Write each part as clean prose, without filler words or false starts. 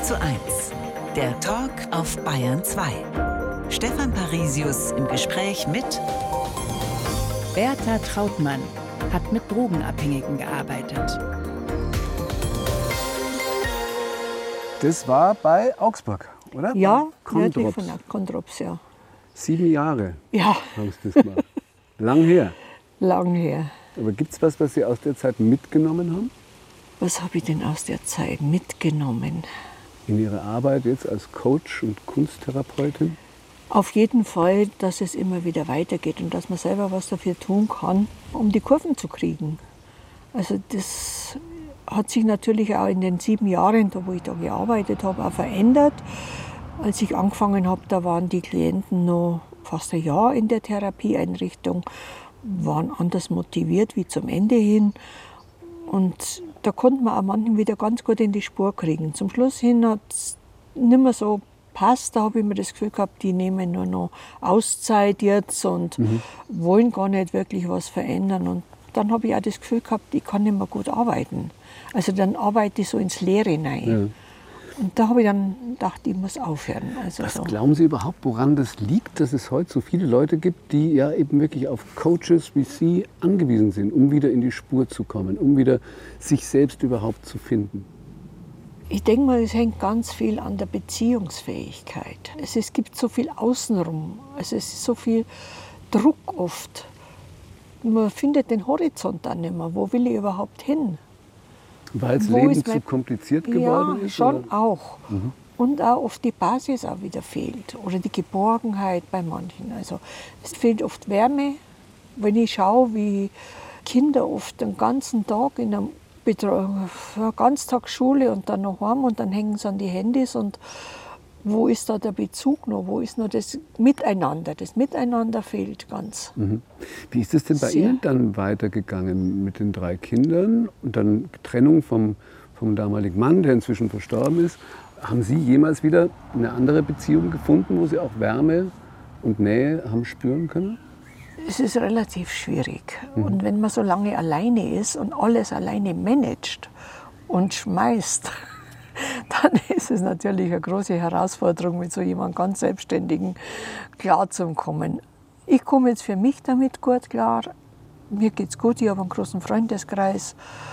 1:1, der Talk auf Bayern 2. Stefan Parisius im Gespräch mit Bertha Trautmann hat mit Drogenabhängigen gearbeitet. Das war bei Augsburg, oder? Ja, Condrops. von Condrops, ja. 7 Jahre Ja, haben Sie das gemacht. Lang her. lang her. Aber gibt es was Sie aus der Zeit mitgenommen haben? Was habe ich denn aus der Zeit mitgenommen? In Ihrer Arbeit jetzt als Coach und Kunsttherapeutin? Auf jeden Fall, dass es immer wieder weitergeht und dass man selber was dafür tun kann, um die Kurven zu kriegen. Also das hat sich natürlich auch in den 7 Jahren, wo ich da gearbeitet habe, auch verändert. Als ich angefangen habe, da waren die Klienten noch fast ein Jahr in der Therapieeinrichtung, waren anders motiviert wie zum Ende hin. Und da konnte man auch manchen wieder ganz gut in die Spur kriegen. Zum Schluss hin hat es nicht mehr so passt. Da habe ich mir das Gefühl gehabt, die nehmen nur noch Auszeit jetzt und wollen gar nicht wirklich was verändern. Und dann habe ich auch das Gefühl gehabt, ich kann nicht mehr gut arbeiten. Also dann arbeite ich so ins Leere hinein. Ja. Und da habe ich dann gedacht, ich muss aufhören. Also Was so. glauben Sie überhaupt, woran das liegt, dass es heute so viele Leute gibt, die ja eben wirklich auf Coaches wie Sie angewiesen sind, um wieder in die Spur zu kommen, um wieder sich selbst überhaupt zu finden? Ich denke mal, es hängt ganz viel an der Beziehungsfähigkeit. Es gibt so viel außenrum. Also es ist so viel Druck oft. Man findet den Horizont dann nicht mehr. Wo will ich überhaupt hin? Weil das Wo Leben ist zu mein- kompliziert geworden Ja, ist? schon oder? auch. Und auch oft die Basis auch wieder fehlt. Oder die Geborgenheit bei manchen. Also es fehlt oft Wärme. Wenn ich schaue, wie Kinder oft den ganzen Tag in einem Ganztagsschule und dann noch heim und dann hängen sie an die Handys und wo ist da der Bezug noch? Wo ist noch das Miteinander? Das Miteinander fehlt ganz. Wie ist es denn bei Sehr. Ihnen dann weitergegangen mit den 3 Kindern und dann Trennung vom damaligen Mann, der inzwischen verstorben ist? Haben Sie jemals wieder eine andere Beziehung gefunden, wo Sie auch Wärme und Nähe haben spüren können? Es ist relativ schwierig. Und wenn man so lange alleine ist und alles alleine managt und schmeißt, dann ist es natürlich eine große Herausforderung, mit so jemandem ganz Selbstständigen klarzukommen. Ich komme jetzt für mich damit gut klar. Mir geht's gut, ich habe einen großen Freundeskreis.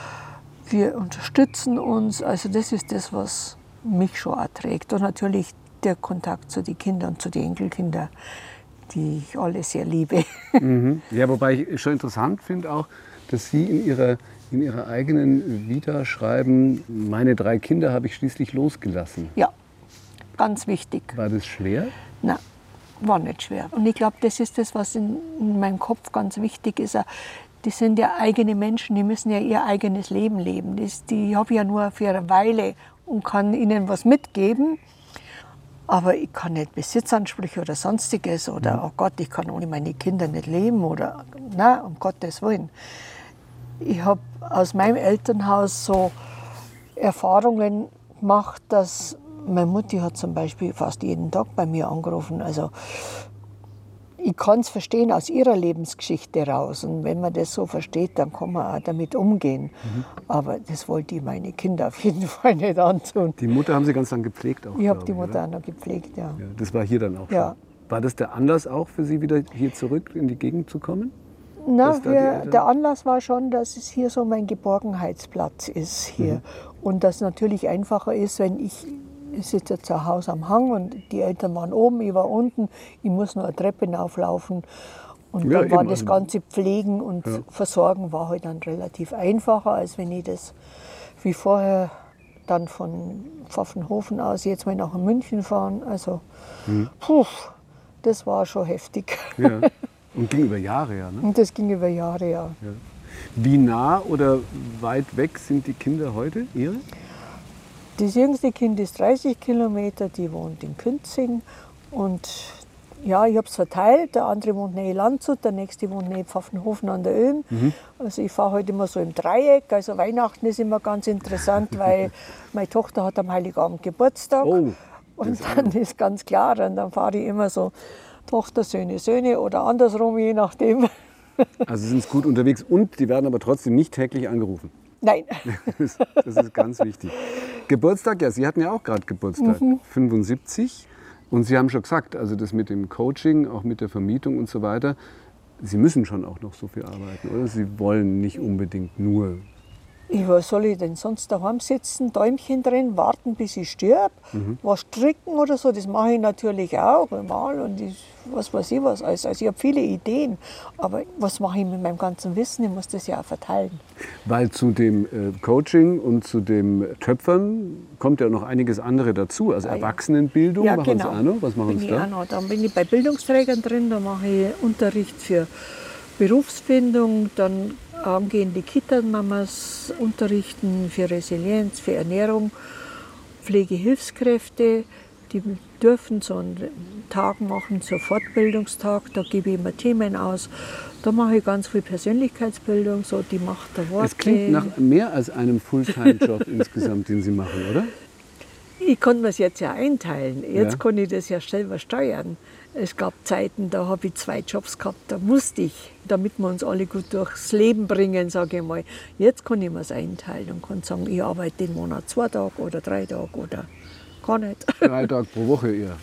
Wir unterstützen uns. Also das ist das, was mich schon auch trägt. Und natürlich der Kontakt zu den Kindern und zu den Enkelkindern, die ich alle sehr liebe. Ja, wobei ich schon interessant finde auch, dass Sie in Ihrer eigenen Vita schreiben, meine 3 Kinder habe ich schließlich losgelassen. Ja, ganz wichtig. War das schwer? Nein, war nicht schwer. Und ich glaube, das ist das, was in meinem Kopf ganz wichtig ist. Die sind ja eigene Menschen, die müssen ja ihr eigenes Leben leben. Die habe ich ja nur für eine Weile und kann ihnen was mitgeben. Aber ich kann nicht Besitzansprüche oder Sonstiges oder, oh Gott, ich kann ohne meine Kinder nicht leben oder, nein, um Gottes Willen. Ich habe aus meinem Elternhaus so Erfahrungen gemacht, dass meine Mutti hat zum Beispiel fast jeden Tag bei mir angerufen. Also ich kann es verstehen aus ihrer Lebensgeschichte raus. Und wenn man das so versteht, dann kann man auch damit umgehen. Aber das wollte ich meine Kinder auf jeden Fall nicht antun. Die Mutter haben Sie ganz lang gepflegt auch, Ich habe glaube die Mutter oder? auch noch gepflegt, ja. Ja, das war hier dann auch Ja. schon. War das der Anlass auch für Sie, wieder hier zurück in die Gegend zu kommen? Na, Dass da die Eltern- der Anlass war schon, dass es hier so mein Geborgenheitsplatz ist hier. Und das natürlich einfacher ist, wenn ich sitze zu Hause am Hang und die Eltern waren oben, ich war unten, ich muss nur eine Treppe auflaufen. Und Ja, dann war eben, das also- ganze Pflegen und Versorgen war halt dann relativ einfacher, als wenn ich das wie vorher dann von Pfaffenhofen aus jetzt mal nach München fahren. Also, das war schon heftig. Ja. Und ging über Jahre, ja. Ne? Und das ging über Jahre, ja. Wie nah oder weit weg sind die Kinder heute, Ihre? Das jüngste Kind ist 30 Kilometer, die wohnt in Künzing. Und ja, ich habe es verteilt. Der andere wohnt nähe Landshut, der nächste wohnt nähe Pfaffenhofen an der Ilm. Also ich fahre heute immer so im Dreieck. Also Weihnachten ist immer ganz interessant, weil meine Tochter hat am Heiligabend Geburtstag. Oh, und dann ist ganz klar, und dann fahre ich immer so Tochter, Söhne, Söhne oder andersrum, je nachdem. Also sind Sie gut unterwegs und die werden aber trotzdem nicht täglich angerufen. Nein. Das ist ganz wichtig. Geburtstag, ja, Sie hatten ja auch gerade Geburtstag, 75. Und Sie haben schon gesagt, also das mit dem Coaching, auch mit der Vermietung und so weiter, Sie müssen schon auch noch so viel arbeiten, oder? Sie wollen nicht unbedingt nur. Was soll ich denn sonst daheim sitzen, Däumchen drin, warten, bis ich stirb? Was stricken oder so, das mache ich natürlich auch mal und was weiß ich was. Also ich habe viele Ideen, aber was mache ich mit meinem ganzen Wissen? Ich muss das ja auch verteilen. Weil zu dem Coaching und zu dem Töpfern kommt ja noch einiges andere dazu. Also Erwachsenenbildung machen Sie auch noch. Was machen Sie da? Dann bin ich bei Bildungsträgern drin, da mache ich Unterricht für Berufsfindung, dann angehende Kita-Mamas unterrichten für Resilienz, für Ernährung, Pflegehilfskräfte, die dürfen so einen Tag machen, so einen Fortbildungstag, da gebe ich immer Themen aus. Da mache ich ganz viel Persönlichkeitsbildung, so die Macht der Worte. Es klingt nach mehr als einem Fulltime-Job insgesamt, den Sie machen, oder? Ich konnte mir es jetzt ja einteilen. Jetzt kann ich das ja selber steuern. Es gab Zeiten, da habe ich 2 Jobs gehabt, da musste ich, damit wir uns alle gut durchs Leben bringen, sage ich mal. Jetzt kann ich mir es einteilen und kann sagen, ich arbeite den Monat 2 Tage oder 3 Tage oder gar nicht. 3 Tage pro Woche eher.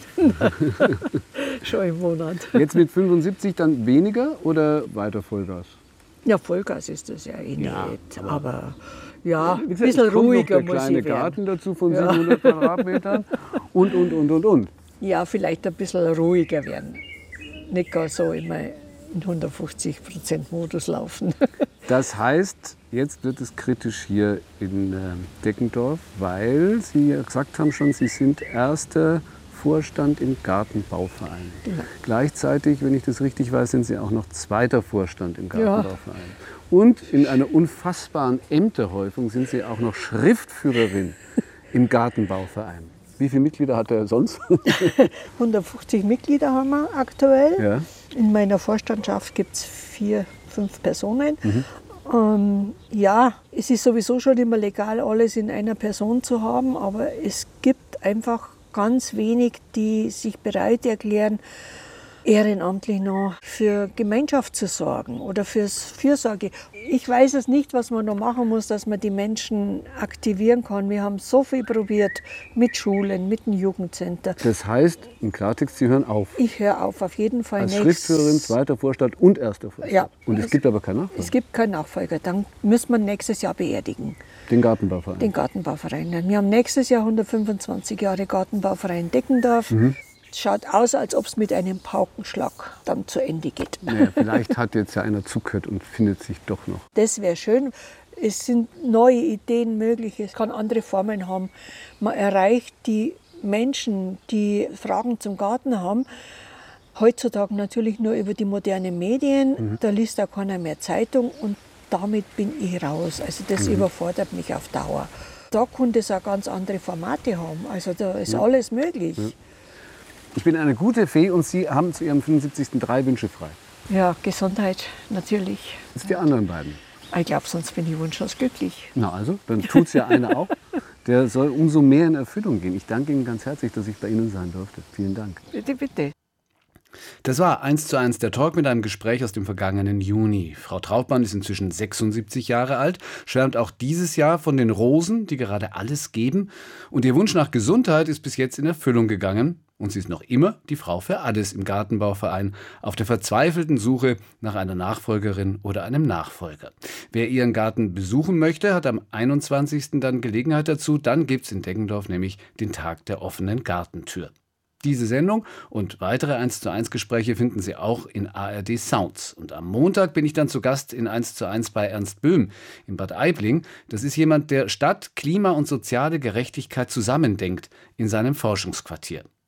Schon im Monat. Jetzt mit 75 dann weniger oder weiter Vollgas? Ja, Vollgas ist das ja eh nicht. Aber ja, ein Wie gesagt, bisschen es kommt ruhiger noch der muss kleine ich werden. Garten dazu von 700 Quadratmetern und. Ja, vielleicht ein bisschen ruhiger werden. Nicht gar so immer in 150% Modus laufen. Das heißt, jetzt wird es kritisch hier in Deggendorf, weil Sie ja gesagt haben schon, Sie sind erster Vorstand im Gartenbauverein. Genau. Gleichzeitig, wenn ich das richtig weiß, sind Sie auch noch zweiter Vorstand im Gartenbauverein. Und in einer unfassbaren Ämterhäufung sind Sie auch noch Schriftführerin im Gartenbauverein. Wie viele Mitglieder hat er sonst? 150 Mitglieder haben wir aktuell. Ja. In meiner Vorstandschaft gibt es 4, 5 Personen. Ja, es ist sowieso schon immer legal, alles in einer Person zu haben, aber es gibt einfach ganz wenig, die sich bereit erklären, ehrenamtlich noch für Gemeinschaft zu sorgen oder fürs Fürsorge. Ich weiß es nicht, was man noch machen muss, dass man die Menschen aktivieren kann. Wir haben so viel probiert mit Schulen, mit dem Jugendcenter. Das heißt, im Klartext, Sie hören auf. Ich höre auf jeden Fall. Als Schriftführerin, zweiter Vorstand und erster Vorstand. Ja. Und es gibt aber keinen Nachfolger. Es gibt keinen Nachfolger. Dann müssen wir nächstes Jahr beerdigen. Den Gartenbauverein. Den Gartenbauverein. Wir haben nächstes Jahr 125 Jahre Gartenbauverein Deckendorf. Schaut aus, als ob es mit einem Paukenschlag dann zu Ende geht. Naja, vielleicht hat jetzt ja einer zugehört und findet sich doch noch. Das wäre schön. Es sind neue Ideen möglich. Es kann andere Formen haben. Man erreicht die Menschen, die Fragen zum Garten haben, heutzutage natürlich nur über die modernen Medien. Da liest auch keiner mehr Zeitung und damit bin ich raus. Also das überfordert mich auf Dauer. Da könnte es auch ganz andere Formate haben. Also da ist alles möglich. Ich bin eine gute Fee und Sie haben zu Ihrem 75. 3 Wünsche frei. Ja, Gesundheit natürlich. Jetzt die anderen beiden. Ich glaube, sonst bin ich wunschlos glücklich. Na also, dann tut es ja einer auch. Der soll umso mehr in Erfüllung gehen. Ich danke Ihnen ganz herzlich, dass ich bei Ihnen sein durfte. Vielen Dank. Bitte, bitte. Das war 1:1 der Talk mit einem Gespräch aus dem vergangenen Juni. Frau Trautmann ist inzwischen 76 Jahre alt, schwärmt auch dieses Jahr von den Rosen, die gerade alles geben. Und ihr Wunsch nach Gesundheit ist bis jetzt in Erfüllung gegangen. Und sie ist noch immer die Frau für alles im Gartenbauverein, auf der verzweifelten Suche nach einer Nachfolgerin oder einem Nachfolger. Wer ihren Garten besuchen möchte, hat am 21. dann Gelegenheit dazu. Dann gibt es in Deggendorf nämlich den Tag der offenen Gartentür. Diese Sendung und weitere 1:1 Gespräche finden Sie auch in ARD Sounds. Und am Montag bin ich dann zu Gast in 1:1 bei Ernst Böhm in Bad Aibling. Das ist jemand, der Stadt, Klima und soziale Gerechtigkeit zusammendenkt in seinem Forschungsquartier.